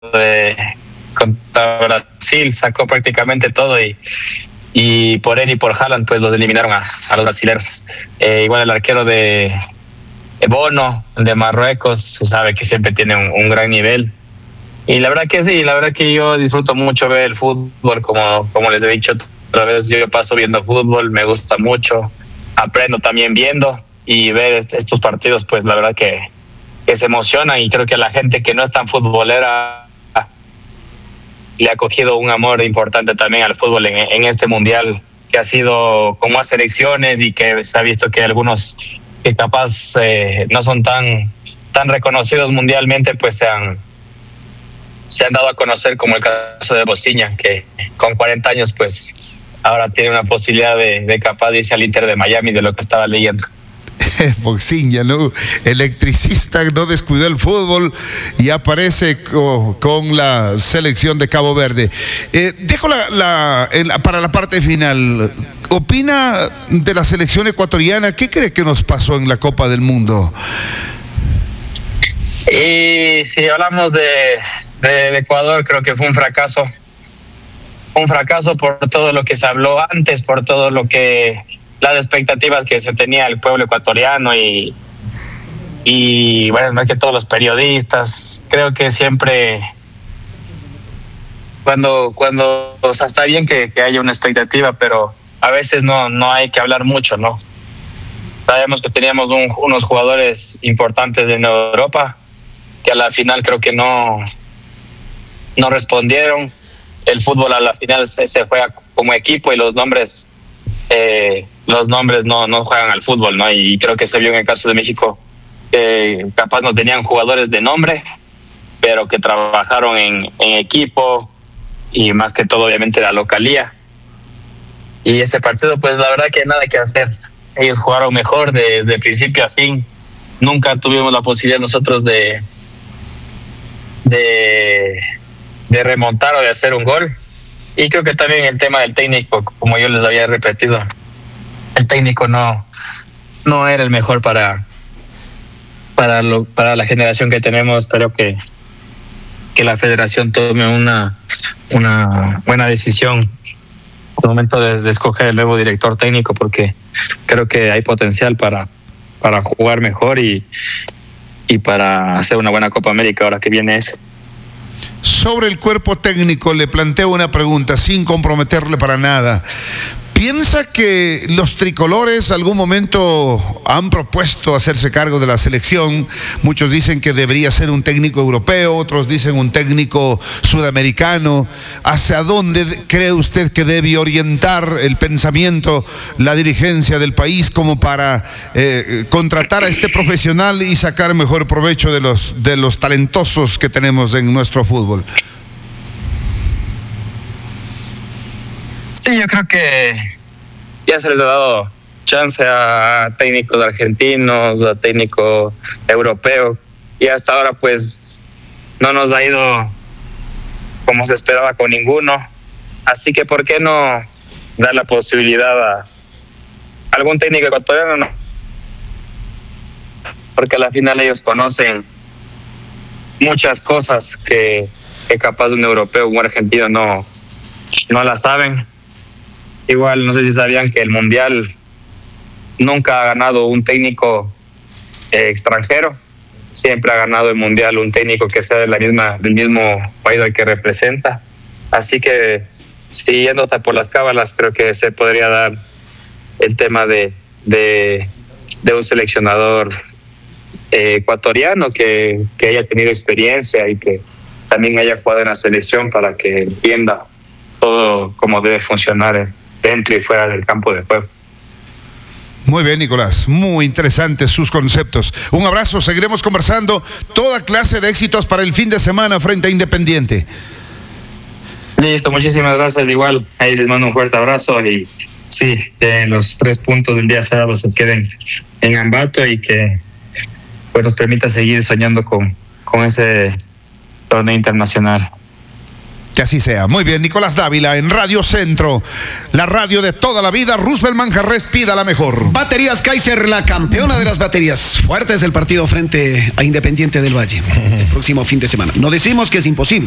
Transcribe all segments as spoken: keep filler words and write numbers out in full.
de contra Brasil, sacó prácticamente todo y y por él y por Haaland pues los eliminaron a, a los brasileños. Eh, igual el arquero de, de Bono, de Marruecos, se sabe que siempre tiene un, un gran nivel. Y la verdad que sí, la verdad que yo disfruto mucho ver el fútbol, como, como les he dicho otra vez, yo paso viendo fútbol, me gusta mucho, aprendo también viendo y ver est- estos partidos, pues la verdad que, que se emocionan y creo que a la gente que no es tan futbolera le ha cogido un amor importante también al fútbol en, en este mundial que ha sido con más selecciones y que se ha visto que algunos que capaz eh, no son tan tan reconocidos mundialmente pues se han se han dado a conocer, como el caso de Bociña, que con cuarenta años pues ahora tiene una posibilidad de, de capaz de irse al Inter de Miami, de lo que estaba leyendo. Bociña, ¿no? Electricista, no descuidó el fútbol y aparece co- con la selección de Cabo Verde. Eh, dejo la, la, en la- para la parte final. ¿Opina de la selección ecuatoriana? ¿Qué cree que nos pasó en la Copa del Mundo? Y si hablamos de, de Ecuador, creo que fue un fracaso. Un fracaso por todo lo que se habló antes, por todo lo que las expectativas que se tenía el pueblo ecuatoriano y y bueno, más que todos los periodistas. Creo que siempre cuando cuando o sea, está bien que, que haya una expectativa, pero a veces no no hay que hablar mucho, ¿no? Sabemos que teníamos un, unos jugadores importantes en Europa que a la final creo que no no respondieron. El fútbol a la final se, se juega como equipo y los nombres eh, los nombres no no juegan al fútbol, ¿no? Y creo que se vio en el caso de México, que capaz no tenían jugadores de nombre, pero que trabajaron en, en equipo y más que todo obviamente la localía. Y ese partido pues la verdad que nada que hacer. Ellos jugaron mejor de, de principio a fin. Nunca tuvimos la posibilidad nosotros de de de remontar o de hacer un gol. Y creo que también el tema del técnico, como yo les había repetido, el técnico no no era el mejor para para lo, para la generación que tenemos. Creo que que la federación tome una una buena decisión en el momento de, de escoger el nuevo director técnico, porque creo que hay potencial para para jugar mejor y y para hacer una buena Copa América ahora que viene eso. Sobre el cuerpo técnico le planteo una pregunta sin comprometerle para nada. ¿Piensa que los tricolores algún momento han propuesto hacerse cargo de la selección? Muchos dicen que debería ser un técnico europeo, otros dicen un técnico sudamericano. ¿Hacia dónde cree usted que debe orientar el pensamiento, la dirigencia del país como para eh, contratar a este profesional y sacar mejor provecho de los, de los talentosos que tenemos en nuestro fútbol? Sí, yo creo que ya se les ha dado chance a técnicos argentinos, a técnicos europeos, y hasta ahora pues no nos ha ido como se esperaba con ninguno. Así que ¿por qué no dar la posibilidad a algún técnico ecuatoriano? No, porque a la final ellos conocen muchas cosas que, que capaz un europeo o un argentino no, no las saben. Igual, no sé si sabían que el Mundial nunca ha ganado un técnico eh, extranjero. Siempre ha ganado el Mundial un técnico que sea de la misma, del mismo país al que representa. Así que, siguiendo por las cábalas, creo que se podría dar el tema de, de, de un seleccionador eh, ecuatoriano que, que haya tenido experiencia y que también haya jugado en la selección para que entienda todo cómo debe funcionar dentro y fuera del campo de juego. Muy bien, Nicolás, muy interesantes sus conceptos. Un abrazo, seguiremos conversando. Toda clase de éxitos para el fin de semana frente a Independiente. Listo, muchísimas gracias. Igual, ahí les mando un fuerte abrazo y sí, que los tres puntos del día sábado se queden en Ambato y que pues, nos permita seguir soñando con, con ese torneo internacional. Que así sea. Muy bien, Nicolás Dávila en Radio Centro, la radio de toda la vida. Roosevelt Manjarres, pida la mejor. Baterías Kaiser, la campeona de las baterías. Fuerte es el partido frente a Independiente del Valle el próximo fin de semana. No decimos que es imposible,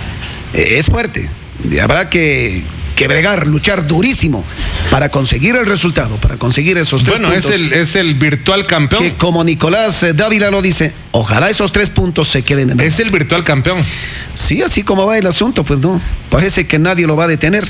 eh, es fuerte. Habrá que, que bregar, luchar durísimo para conseguir el resultado, para conseguir esos tres bueno, puntos. Bueno, es el, es el virtual campeón. Que como Nicolás Dávila lo dice, ojalá esos tres puntos se queden en el... Es el virtual campeón. Sí, así como va el asunto, pues no, parece que nadie lo va a detener.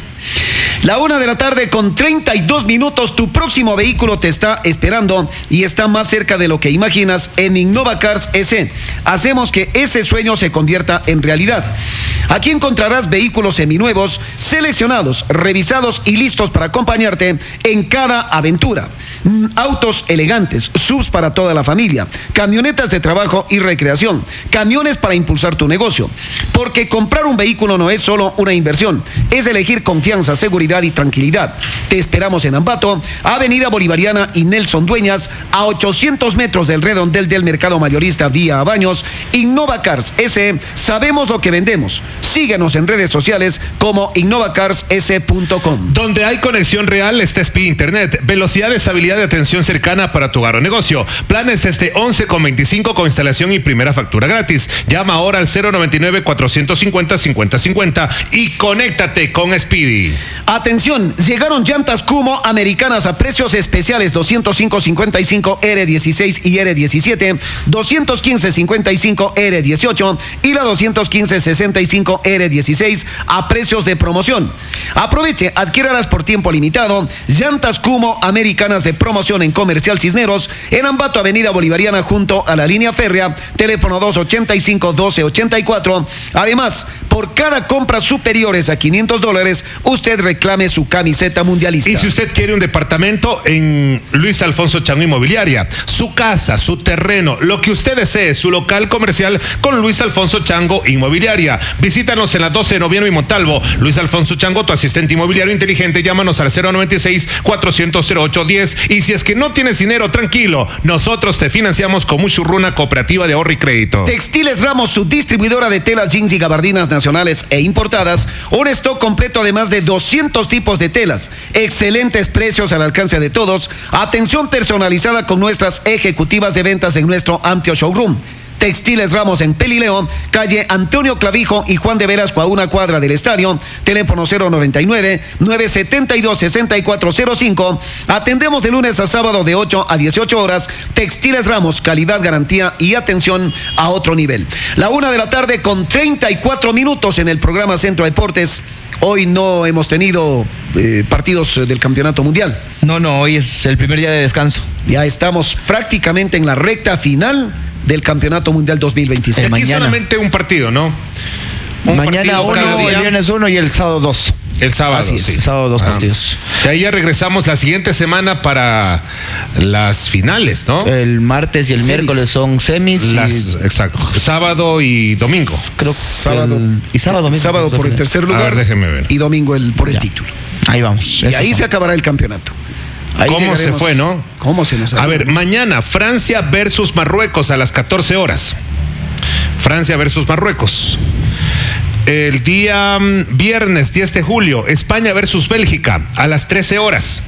La una de la tarde con treinta y dos minutos, tu próximo vehículo te está esperando y está más cerca de lo que imaginas en Innova Cars S. Hacemos que ese sueño se convierta en realidad. Aquí encontrarás vehículos seminuevos, seleccionados, revisados y listos para acompañarte en cada aventura. Autos elegantes, subs para toda la familia, camionetas de trabajo y recreación, camiones para impulsar tu negocio. Porque comprar un vehículo no es solo una inversión, es elegir confianza, seguridad y tranquilidad. Te esperamos en Ambato, Avenida Bolivariana y Nelson Dueñas, a ochocientos metros del redondel del Mercado Mayorista vía Baños. Innova Cars S, sabemos lo que vendemos. Síguenos en redes sociales como innova cars s punto com. Donde hay conexión real está Speed Internet. Velocidad, estabilidad de atención cercana para tu hogar o negocio. Planes desde once con veinticinco con instalación y primera factura gratis. Llama ahora al cero noventa y nueve, cuatrocientos cincuenta, cincuenta cincuenta y conéctate con Speedy. Atención, llegaron llantas Kumo americanas a precios especiales: doscientos cinco cincuenta y cinco R dieciséis y R diecisiete, doscientos quince cincuenta y cinco R dieciocho y la doscientos quince sesenta y cinco R dieciséis a precios de promoción. Aproveche, adquiéralas por tiempo limitado. Llantas Kumo americanas de promoción en Comercial Cisneros, en Ambato, Avenida Bolivariana junto a la línea férrea, teléfono dos ochenta y cinco, doce ochenta y cuatro. Además, por cada compra superiores a quinientos dólares, usted reclame su camiseta mundialista. Y si usted quiere un departamento en Luis Alfonso Chango Inmobiliaria, su casa, su terreno, lo que usted desee, su local comercial con Luis Alfonso Chango Inmobiliaria. Visítanos en la doce de noviembre y Montalvo. Luis Alfonso Chango, tu asistente inmobiliario inteligente. Llámanos al cero noventa y seis, cuatrocientos, cero ocho diez. Y si es que no tienes dinero, tranquilo, nosotros te financiamos con Mushurruna Cooperativa de Ahorro y Crédito. Textiles Ramos, su distribuidora de telas, jeans y gabardinas nacionales e importadas. Un stock completo de más de doscientos tipos de telas. Excelentes precios al alcance de todos. Atención personalizada con nuestras ejecutivas de ventas en nuestro amplio showroom. Textiles Ramos en Pelileo, calle Antonio Clavijo y Juan de Velasco, a una cuadra del estadio. Teléfono cero noventa y nueve, nueve setenta y dos, sesenta y cuatro cero cinco. Atendemos de lunes a sábado de ocho a dieciocho horas. Textiles Ramos, calidad, garantía y atención a otro nivel. La una de la tarde con treinta y cuatro minutos en el programa Centro Deportes. Hoy no hemos tenido eh, partidos del Campeonato Mundial. No, no, hoy es el primer día de descanso. Ya estamos prácticamente en la recta final del Campeonato Mundial dos mil veintiséis. Aquí mañana. solamente un partido, ¿no? Un Mañana uno, el viernes uno y el sábado dos. El sábado, Así es, sí. el sábado dos Ah. partidos. De ahí ya regresamos la siguiente semana para las finales, ¿no? El martes y el Semis. miércoles son semis. Las, y exacto. Sábado y domingo. creo que Sábado. el- y sábado mismo. Sábado por el tercer lugar. A ver, déjeme ver. Y domingo el, por el Ya. título. Ahí vamos. Y Esos ahí son. se acabará el campeonato. Ahí ¿Cómo se llegaremos- fue, no? ¿Cómo se nos ha A ido? ver, mañana Francia versus Marruecos a las catorce horas. Francia versus Marruecos. El día mm, viernes diez de julio, España versus Bélgica a las trece horas.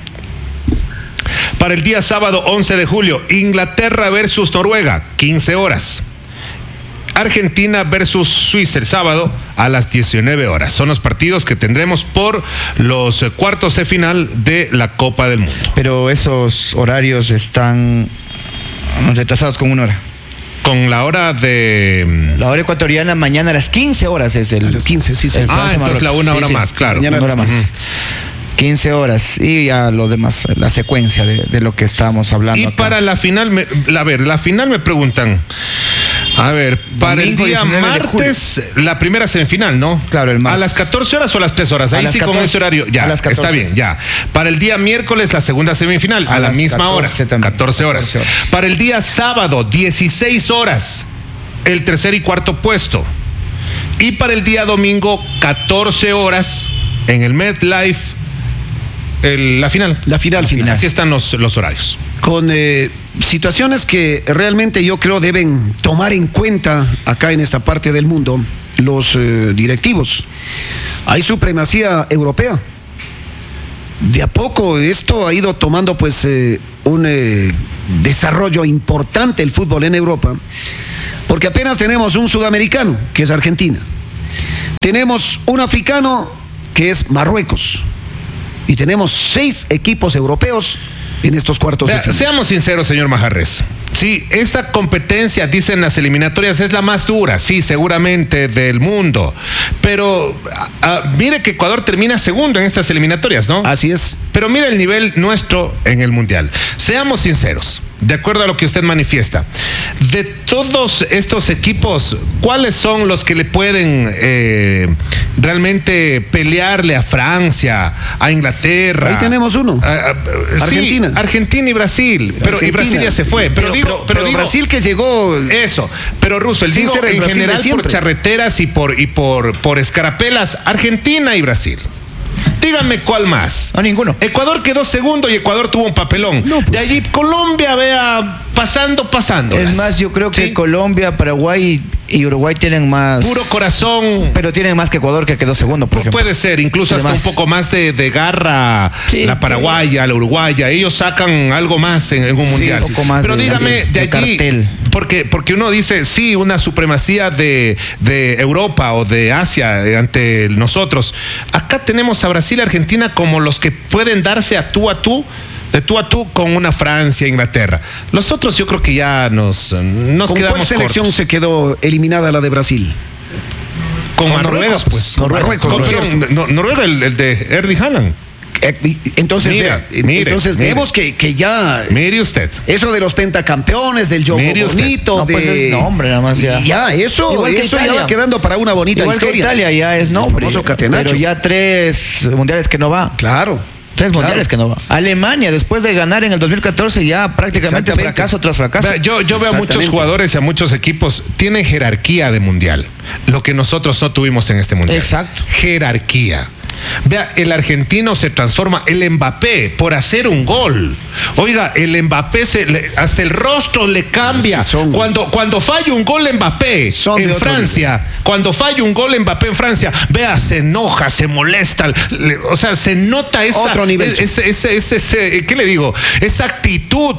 Para el día sábado once de julio, Inglaterra versus Noruega, quince horas. Argentina versus Suiza el sábado a las diecinueve horas. Son los partidos que tendremos por los eh, cuartos de final de la Copa del Mundo. Pero esos horarios están retrasados con una hora. Con la hora de... La hora ecuatoriana mañana a las quince horas es el. A las quince, sí, sí. el Ah, Francia entonces la Marruecos. una Sí, hora sí, más, sí, claro. Una Mañana hora a las más. quince horas y ya lo demás, la secuencia de, de lo que estábamos hablando. Y acá. para la final, me, a ver, la final me preguntan, a ver, para Domingo el día diecinueve de martes, la primera semifinal, ¿no? Claro, el martes. ¿A las catorce horas o a las tres horas? A Ahí las sí, con catorce, ese horario, ya, a las catorce. está bien, ya. Para el día miércoles, la segunda semifinal, a, A la las misma hora, catorce también, catorce horas. catorce horas. Para el día sábado, dieciséis horas, el tercer y cuarto puesto. Y para el día domingo, catorce horas, en el MetLife, el- la final. La final, final. Así están los, los horarios. Con eh, situaciones que realmente yo creo deben tomar en cuenta acá en esta parte del mundo. los eh, directivos. Hay supremacía europea. De a poco esto ha ido tomando pues eh, un eh, desarrollo importante el fútbol en Europa, porque apenas tenemos un sudamericano, que es Argentina. Tenemos un africano, que es Marruecos. Y tenemos seis equipos europeos en estos cuartos Vea, de final. Seamos sinceros, señor Majarres. Sí, esta competencia, dicen las eliminatorias, es la más dura, sí, seguramente del mundo. Pero uh, mire que Ecuador termina segundo en estas eliminatorias, ¿no? Así es. Pero mire el nivel nuestro en el Mundial. Seamos sinceros, de acuerdo a lo que usted manifiesta. De todos estos equipos, ¿cuáles son los que le pueden eh, realmente pelearle a Francia, a Inglaterra? Ahí tenemos uno. A, a, Argentina. Sí, Argentina y Brasil. Pero, Argentina. y Brasil ya se fue. Pero, Pero, digo, pero, pero pero digo, Brasil que llegó. Eso. Pero Roosevelt, Sin digo ser el en Brasil de general por siempre. charreteras y por, y por, por escarapelas, Argentina y Brasil. Díganme cuál más. No, ninguno. Ecuador quedó segundo y Ecuador tuvo un papelón. No, pues. De allí Colombia, vea, pasando, pasando. Es más, yo creo que ¿Sí? Colombia, Paraguay y Uruguay tienen más. Puro corazón. Pero tienen más que Ecuador, que quedó segundo, por ejemplo. Puede ser, incluso hasta Además, un poco más de, de garra, Sí, la paraguaya, la uruguaya. Ellos sacan algo más en, en un Sí, mundial. un poco más Pero de- dígame, de- de, de allí, cartel. porque, porque uno dice, sí, una supremacía de, de Europa o de Asia eh, ante nosotros. Acá tenemos a Brasil y Argentina como los que pueden darse a tú a tú, de tú a tú con una Francia, Inglaterra. Los otros yo creo que ya nos, nos ¿Con cuál quedamos selección cortos. se quedó eliminada la de Brasil? Con, Con Marruecos, pues. Con Marruecos, Con- ¿no? con- no- Noruega, el, el de Erling Haaland. Eh, Entonces, Mire, vea, mire, entonces mire. vemos que, que ya Mire usted. eso de los pentacampeones, del juego Mire usted. bonito, No, de pues es nombre nada más ya. ya eso, Igual que eso ya Italia. va quedando para una bonita Igual que historia. Italia ya es nombre. famoso Catenaccio. Pero ya tres mundiales que no va. Claro. Tres Claro. mundiales que no va. Alemania, después de ganar en el dos mil catorce, ya prácticamente Exactamente. fracaso tras fracaso. Vea, Yo, yo veo a muchos Exactamente. jugadores y a muchos equipos, tienen jerarquía de mundial, lo que nosotros no tuvimos en este mundial. Exacto. Jerarquía. Vea, el argentino se transforma, el Mbappé, por hacer un gol. Oiga, el Mbappé, se, le- hasta el rostro le cambia. Es que son- Cuando, cuando falla un gol Mbappé Son de en otro Francia, cuando falla un gol Mbappé en Francia, vea, se enoja, se molesta. le- o sea, se nota esa. Otro nivel. Ese, ese, ese, ese- ¿qué le digo? Esa actitud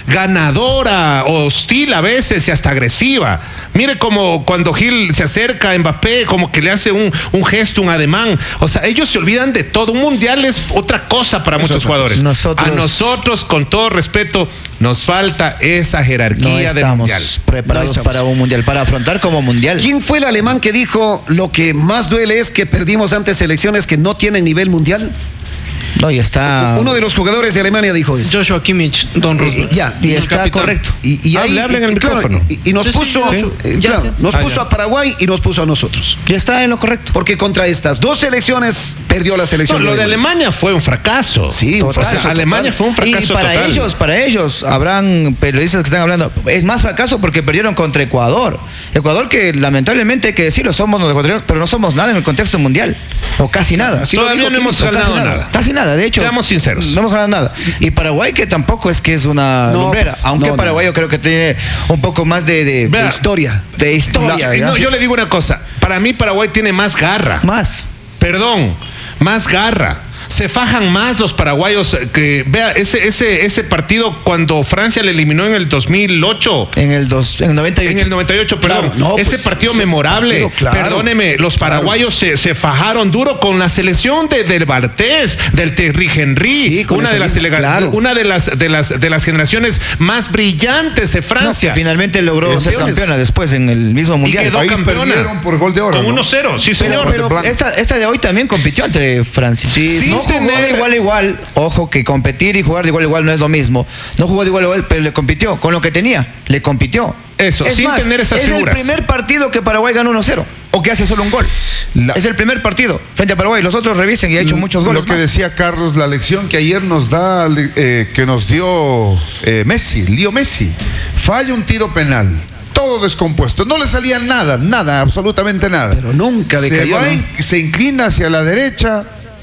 ganadora, hostil a veces y hasta agresiva. Mire como cuando Gil se acerca a Mbappé, como que le hace un, un gesto, un ademán. O sea, ellos se olvidan de todo. Un mundial es otra cosa para muchos jugadores. Nosotros- a nosotros, con todo respeto, nos falta esa no jerarquía de mundial. estamos preparados No estamos. para un mundial, para afrontar como mundial. ¿Quién fue el alemán que dijo lo que más duele es que perdimos ante selecciones que no tienen nivel mundial? No, y está. Uno de los jugadores de Alemania dijo eso. Joshua Kimmich, Don Eh, Roosevelt. ya, Y el está capitán. correcto. Y, y ahí, Hable, hable en el y claro, micrófono. y, y nos Sí, sí, puso, ya, eh, ya, claro, ya. nos Ah, puso ya. a Paraguay y nos puso a nosotros. Ya está en lo correcto. Porque contra estas dos selecciones perdió la No, selección. lo de alemana. Alemania fue un fracaso. Sí, un O sea, fracaso Alemania total. fue un fracaso Y para total. ellos, para ellos, habrán periodistas que están hablando, es más fracaso porque perdieron contra Ecuador. Ecuador que lamentablemente hay que decirlo, somos los ecuatorianos, pero no somos nada en el contexto mundial. O casi nada. Así lo Todavía dijo no hemos Kimmich, ganado Casi nada. nada. Casi nada, de hecho. Seamos sinceros. No hemos ganado nada. Y Paraguay que tampoco es que es una No, lumbrera. pues, aunque no, Paraguay no. yo creo que tiene un poco más de, de, Vea, de historia. De historia. La- ¿ya? no, yo le digo una cosa. Para mí Paraguay tiene más garra. Más. Perdón, más garra. Se fajan más los paraguayos eh, que vea ese ese ese partido cuando Francia le eliminó en el dos mil ocho. En el, dos, en el noventa y ocho. En el noventa y ocho, perdón. Claro, no, ese pues, partido ese memorable. partido, claro. Perdóneme, los paraguayos se, se fajaron duro con la selección de, del Bartés, del Thierry Henry, Sí, con una ese de las mismo, delega- claro. una de las de las de las generaciones más brillantes de No, Francia. que finalmente logró ser Campeones. campeona después en el mismo y mundial. quedó Ahí campeona. perdieron por gol de oro, Con ¿no? uno cero, sí señor. Pero, pero esta, esta de hoy también compitió entre Francia. Sí, sin no jugó tener- de igual a igual. Ojo que competir y jugar de igual a igual no es lo mismo. No jugó de igual a igual, pero le compitió. Con lo que tenía, le compitió. Eso, Es sin más, tener esas es figuras. el primer partido que Paraguay ganó uno cero. O que hace solo un gol. La- Es el primer partido frente a Paraguay. Los otros revisen y ha hecho muchos goles. Lo que más. decía Carlos, la lección que ayer nos da, eh, que nos dio eh, Messi, Leo Messi, falla un tiro penal, todo descompuesto, no le salía nada, nada, absolutamente nada. Pero nunca se, decayó, va ¿no? in- se inclina hacia la derecha,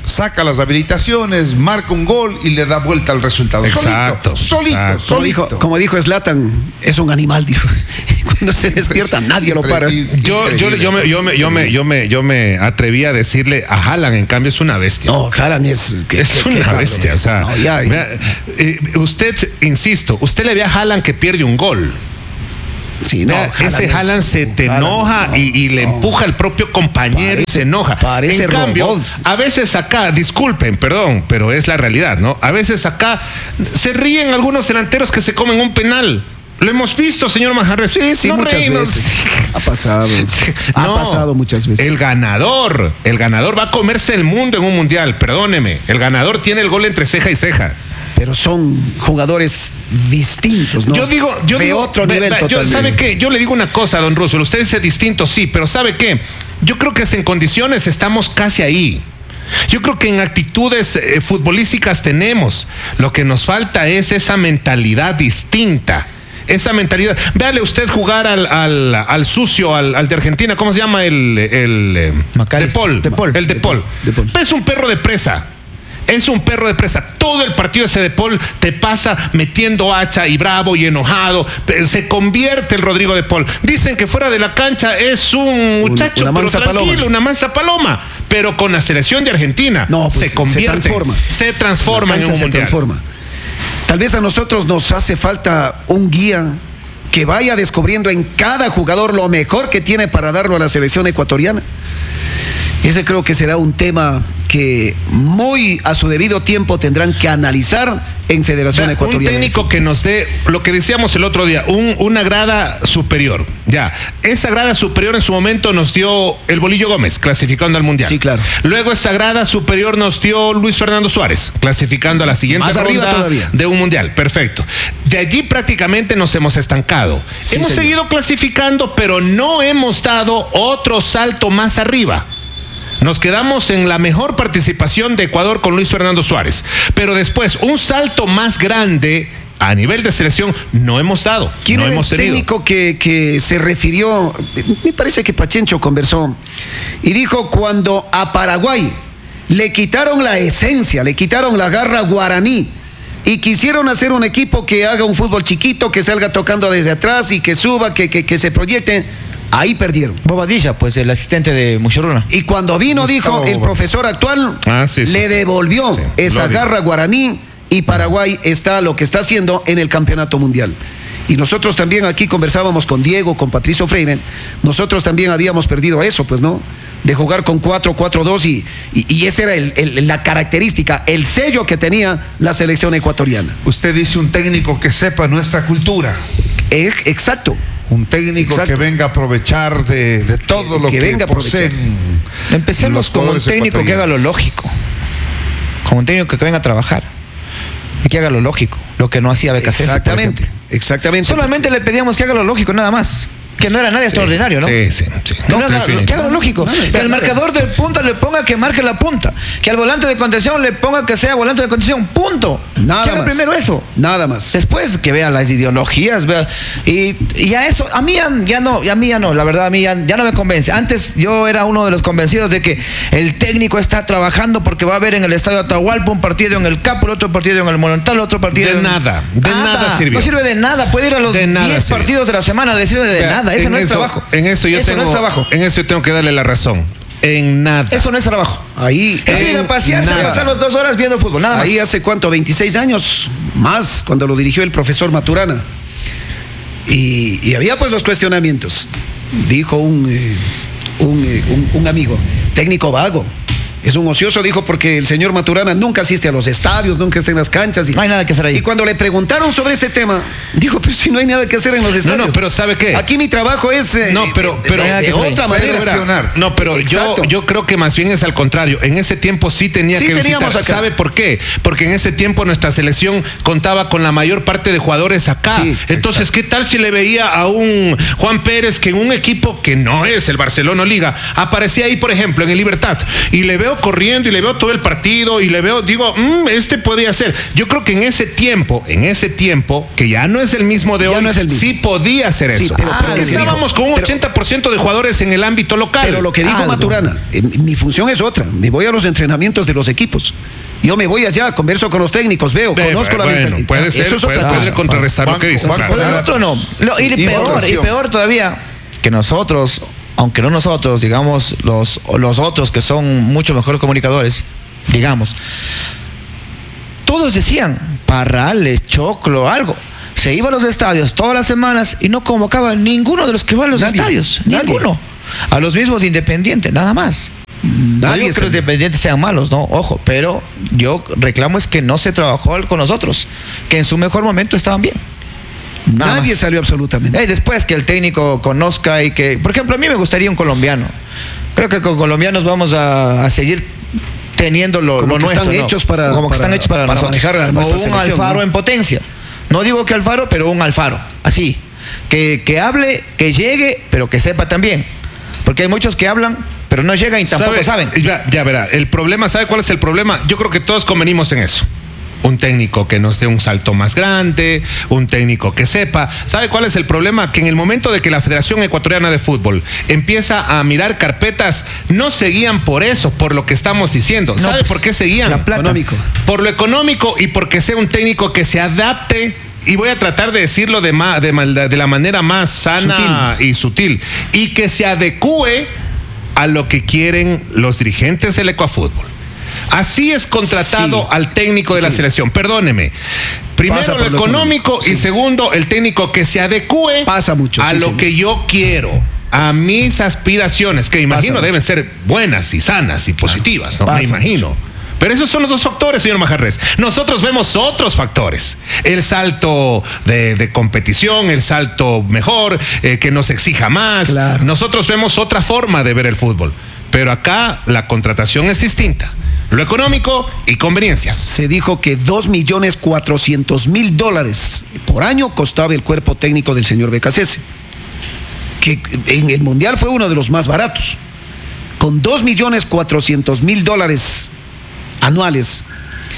saca las habilitaciones, marca un gol y le da vuelta al resultado. Exacto, solito, exacto. solito, Como dijo, solito. como dijo Zlatan, es un animal, dijo. Cuando se despierta nadie lo para. Yo, yo, yo, me, yo, me, yo, me, yo, me, yo me atreví a decirle a Haaland, en cambio, es una bestia. No, Haaland es... que- Es que- una que- bestia, o sea, No, ya, vea, eh, usted, insisto, usted le ve a Haaland que pierde un gol. sí, no, Vea, ese es- Haaland se te Haaland, enoja no, y, y le no. empuja al propio compañero y Parece- se enoja. parece en cambio, robot. a veces acá, disculpen, perdón, pero es la realidad, ¿no? A veces acá se ríen algunos delanteros que se comen un penal. Lo hemos visto, señor Manjarres. Sí, sí, No muchas reímos. veces. Ha pasado. Ha No, pasado muchas veces. El ganador, el ganador va a comerse el mundo en un mundial, perdóneme. El ganador tiene el gol entre ceja y ceja. Pero son jugadores distintos, ¿no? Yo digo, yo de digo, otro ve- nivel ve- yo- totalmente. ¿sabe qué? Yo le digo una cosa, don Roosevelt. Usted dice distinto, sí, pero ¿sabe qué? Yo creo que hasta en condiciones estamos casi ahí. Yo creo que en actitudes eh, futbolísticas tenemos. Lo que nos falta es esa mentalidad distinta. Esa mentalidad. Véale usted jugar al, al, al sucio, al, al de Argentina. ¿Cómo se llama el, el eh, Macalister. De Paul? De Paul. El De Paul. De Paul. Es un perro de presa. Es un perro de presa. Todo el partido ese de Paul te pasa metiendo hacha y bravo y enojado. Se convierte el Rodrigo de Paul. Dicen que fuera de la cancha es un muchacho una pero mansa tranquilo, paloma. una mansa paloma. Pero con la selección de Argentina No, pues, se se convierte. transforma. Se transforma La en cancha un se mundial. transforma. Tal vez a nosotros nos hace falta un guía que vaya descubriendo en cada jugador lo mejor que tiene para darlo a la selección ecuatoriana. Ese creo que será un tema que muy a su debido tiempo tendrán que analizar en Federación O sea, un Ecuatoriana. de técnico Fútbol. que nos dé lo que decíamos el otro día, un- una grada superior. Ya, esa grada superior en su momento nos dio el Bolillo Gómez, clasificando al Mundial. Sí, claro. Luego esa grada superior nos dio Luis Fernando Suárez, clasificando a la siguiente Más arriba ronda todavía. de un Mundial. Perfecto. De allí prácticamente nos hemos estancado. Sí, hemos señor. seguido clasificando, pero no hemos dado otro salto más arriba. Nos quedamos en la mejor participación de Ecuador con Luis Fernando Suárez. Pero después, un salto más grande a nivel de selección no hemos dado. ¿Quién no era hemos el tenido. técnico que, que se refirió? Me parece que Pachencho conversó y dijo cuando a Paraguay le quitaron la esencia, le quitaron la garra guaraní y quisieron hacer un equipo que haga un fútbol chiquito, que salga tocando desde atrás y que suba, que, que, que se proyecte, ahí perdieron. Bobadilla, pues el asistente de Muchurruna. Y cuando vino, Gustavo dijo, el Boba. profesor actual Ah, sí, sí, le sí. devolvió Sí, esa Gloria. garra guaraní y Paraguay está lo que está haciendo en el campeonato mundial. Y nosotros también aquí conversábamos con Diego, con Patricio Freire, nosotros también habíamos perdido eso, pues, ¿no? De jugar con cuatro cuatro dos y, y, y esa era el- el- la característica, el sello que tenía la selección ecuatoriana. Usted dice un técnico que sepa nuestra cultura. Eh, exacto. Un técnico Exacto. que venga a aprovechar de, de todo Que- lo que que, venga a aprovechar. poseen. Empecemos los con un jugadores técnico que haga lo ecuatorianos. lógico. Con un técnico que venga a trabajar. Y que haga lo lógico. Lo que no hacía Becasese. por Exactamente, ejemplo. exactamente. Solamente le pedíamos que haga lo lógico, nada más. Que no era nada extraordinario, ¿no? Sí, sí, sí. Que, no No, haga- definitivo. que haga lo lógico. Que al marcador del punta le ponga que marque la punta. Que al volante de contención le ponga que sea volante de contención. Punto. Nada que haga más. primero eso. Nada más. Después que vea las ideologías, vea, y, y a eso, a mí ya, ya no, a mí ya no, la verdad, a mí ya, ya no me convence. Antes yo era uno de los convencidos de que el técnico está trabajando porque va a ver en el estadio Atahualpa un partido en el Capo, el otro partido en el Monumental, otro partido De en... nada, de nada sirvió. No sirve de nada, puede ir a los De nada diez sirvió. partidos de la semana, no le sirve de Vea, nada, eso en no es trabajo. En eso yo eso tengo, no es trabajo. En eso yo tengo que darle la razón. En nada. Eso no es trabajo. Ahí, Es ir a pasearse, a nada. pasar las dos horas viendo fútbol, nada más. ahí hace cuánto, veintiséis años más, cuando lo dirigió el profesor Maturana. Y, y había pues los cuestionamientos. Dijo un, eh, un, eh, un- un amigo, técnico vago. Es un ocioso, dijo, porque el señor Maturana nunca asiste a los estadios, nunca está en las canchas. Y, No hay nada que hacer ahí. Y cuando le preguntaron sobre este tema, dijo, pues si no hay nada que hacer en los estadios. no, pero ¿sabe qué? Aquí mi trabajo es eh, No, pero- de- pero- de, de Hay que otra saber manera. reaccionar. No, pero yo, Exacto. yo creo que más bien es al contrario. En ese tiempo sí tenía Sí que visitar. teníamos acá. ¿Sabe por qué? Porque en ese tiempo nuestra selección contaba con la mayor parte de jugadores acá. Sí, Entonces, ¿qué tal si le veía a un Juan Pérez que en un equipo que no es el Barcelona o Liga aparecía ahí, por ejemplo, en el Libertad? Y le veo veo corriendo y le veo todo el partido y le veo, digo, mmm, este podría ser. Yo creo que en ese tiempo, en ese tiempo, que ya no es el mismo de Ya hoy, no es el mismo. sí podía hacer Sí, eso. pero- pero Porque lo que estábamos dijo- con un pero- ochenta por ciento de jugadores en el ámbito local. Pero lo que dijo Algo. Maturana, eh, mi función es otra. Me voy a los entrenamientos de los equipos. Yo me voy allá, converso con los técnicos, veo, Eh, conozco la bueno, mentalidad. puede ser, Eso es puede, otra puede cosa. contrarrestar lo Juan- que dice. Juan- Fran. Pero el otro no. Lo- y, Sí, peor, y información. peor todavía, que nosotros, aunque no nosotros, digamos, los, los otros que son mucho mejores comunicadores, digamos, todos decían, Parrales, Choclo, algo. Se iba a los estadios todas las semanas y no convocaba a ninguno de los que van a los Nadie, estadios. nadie. Ninguno. A los mismos independientes, nada más. No Nadie digo que se- los independientes sean malos, no, ojo, pero yo reclamo es que no se trabajó con nosotros, que en su mejor momento estaban bien. Nada Nadie más. salió absolutamente. Eh, después que el técnico conozca y que, por ejemplo, a mí me gustaría un colombiano. Creo que con colombianos vamos a, a seguir teniendo lo, Como lo que nuestro, están ¿no? hechos para- como que para- están hechos para, para nosotros. manejar a O nuestra un selección, Alfaro ¿no? en potencia. No digo que Alfaro, pero un Alfaro, así. Que, que hable, que llegue, pero que sepa también. Porque hay muchos que hablan, pero no llegan y tampoco ¿Sabe? saben. Ya, ya verá, el problema, ¿sabe cuál es el problema? Yo creo que todos convenimos en eso. Un técnico que nos dé un salto más grande, un técnico que sepa. ¿Sabe cuál es el problema? Que en el momento de que la Federación Ecuatoriana de Fútbol empieza a mirar carpetas, no seguían por eso, por lo que estamos diciendo. ¿Sabe pues, por qué seguían? la plata. Económico. Por lo económico y porque sea un técnico que se adapte, y voy a tratar de decirlo de, ma- de, mal- de la manera más sana y sutil, y que se adecue a lo que quieren los dirigentes del Ecuafútbol. Así es contratado Sí. al técnico de la Sí. selección. Perdóneme. Primero Pasa lo por lo económico económico. y Sí. segundo el técnico que se adecue Pasa mucho, a sí, lo señor. que yo quiero, a mis aspiraciones, que imagino mucho. deben ser buenas y sanas y positivas, ¿no? Pasa Me imagino. Pero esos son los dos factores, señor Majarres. Nosotros vemos otros factores. El salto de, de competición, el salto mejor, eh, que nos exija más. Claro. Nosotros vemos otra forma de ver el fútbol. Pero acá la contratación es distinta. Lo económico y conveniencias. Se dijo que dos millones cuatrocientos mil dólares por año costaba el cuerpo técnico del señor Becasese, que en el Mundial fue uno de los más baratos. Con dos millones cuatrocientos mil dólares anuales,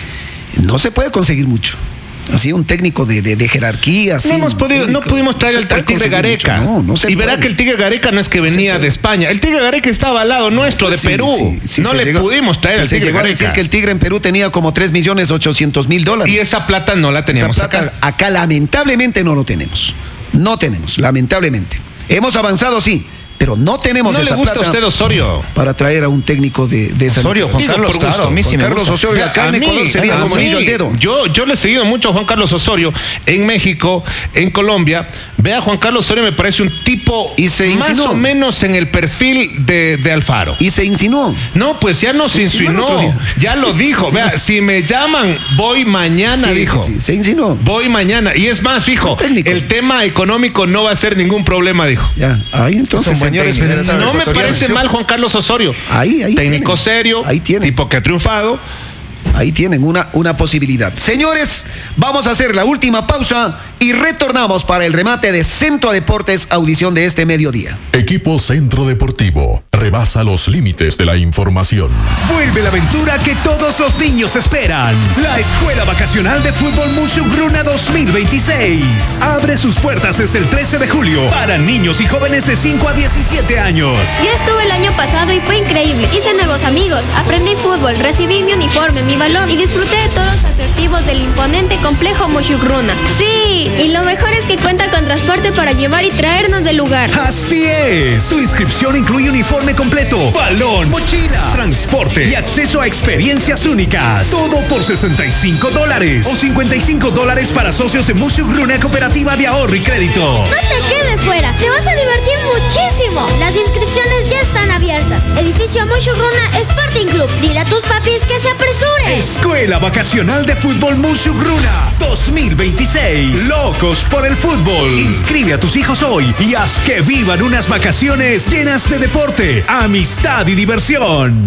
no se puede conseguir mucho. Así un técnico de, de, de jerarquía. así, No hemos un podido, no técnico, pudimos traer se al, puede al Tigre conseguir Gareca. mucho. No, no se y verá puede. que el Tigre Gareca no es que venía puede. de España. El Tigre Gareca estaba al lado nuestro de Sí, Perú. sí, sí, no se le llegó- pudimos traer sí, al se Tigre llegó a decir Gareca. que el Tigre en Perú tenía como tres millones ochocientos mil dólares. Y esa plata no la teníamos Esa plata acá. acá lamentablemente no lo tenemos. No tenemos, lamentablemente. Hemos avanzado, sí, pero no tenemos ¿No le esa gusta a plata usted Osorio? para traer a un técnico de, de esa Osorio, Juan Digo, Carlos, por claro, gusto. a mí sí Juan me Carlos gusta. Osorio acá A en mí, Ecuador sería a como mí, anillo al dedo. Yo, yo le he seguido mucho a Juan Carlos Osorio en México, en Colombia. Vea, Juan Carlos Osorio me parece un tipo Y se más insinuó. o menos en el perfil de, de Alfaro. Y se insinuó. No, pues ya nos Se insinuó el insinuó. otro día. Ya lo dijo. Se Vea, si me llaman, voy mañana, Sí, dijo. sí, sí, se insinuó. Voy mañana. Y es más, dijo, técnico. el tema económico no va a ser ningún problema, dijo. Ya, ahí entonces, Es un buen señores técnico, periodistas No me ecuatorianos, parece mal Juan Carlos Osorio. Ahí, ahí Técnico tienen. serio, Ahí tienen. tipo que ha triunfado. Ahí tienen una, una posibilidad. Señores, vamos a hacer la última pausa y retornamos para el remate de Centro Deportes, audición de este mediodía. Equipo Centro Deportivo rebasa los límites de la información. Vuelve la aventura que todos los niños esperan. La Escuela Vacacional de Fútbol Musugruna dos mil veintiséis. Abre sus puertas desde el trece de julio para niños y jóvenes de cinco a diecisiete años. Yo estuve el año pasado y fue increíble. Hice nuevos amigos, aprendí fútbol, recibí mi uniforme, mi balón y disfruté de todos los atractivos del imponente complejo Musugruna. Sí, y lo mejor es que cuenta con transporte para llevar y traernos del lugar. Así es. Su inscripción incluye uniforme completo, balón, mochila, transporte y acceso a experiencias únicas. Todo por sesenta y cinco dólares o cincuenta y cinco dólares para socios de Musugruna Cooperativa de Ahorro y Crédito. No te quedes fuera, te vas a divertir muchísimo. Las inscripciones ya están abiertas. Edificio Musugruna Sporting Club. Dile a tus papis que se apresuren. Escuela Vacacional de Fútbol Musugruna dos mil veintiséis. Locos por el fútbol. Inscribe a tus hijos hoy y haz que vivan unas vacaciones llenas de deporte, amistad y diversión.